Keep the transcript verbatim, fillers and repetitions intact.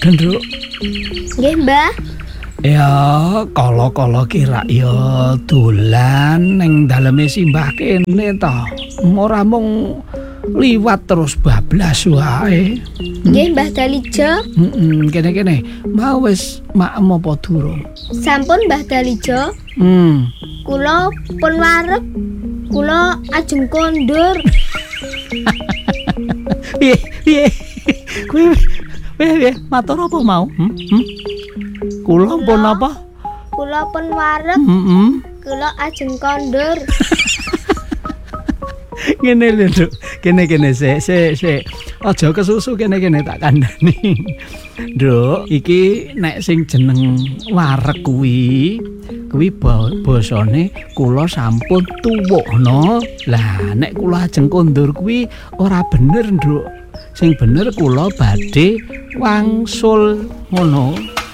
mboten, Nduk. Nggih, Mbah. Ya, kala-kala kira ya dolan ning daleme simbah kene to. Ora mung liwat terus bablas wae. Nggih, Mbah Dalijo. Heeh, kene-kene. Mau wis maem apa durung? Sampun, Mbah Dalijo. Hmm. Kula pun warep. Kula ajeng kondur. Piye, piye? Kuwi piye, matur apa mau? Hmm? Hmm? Kula pun apa? Kula pun warep. Heeh. Kula ajeng kondur. Ngene lho, Nduk. Kene-kene sik, sik, sik. Aja kesusu kene-kene tak kandhani. Nduk, iki nek sing jeneng warek kuwi, kuwi basane kula sampun tuwuhna. Lah nek kula ajeng kondur kuwi ora bener, Nduk. Sing bener kula badhe wangsul ngono.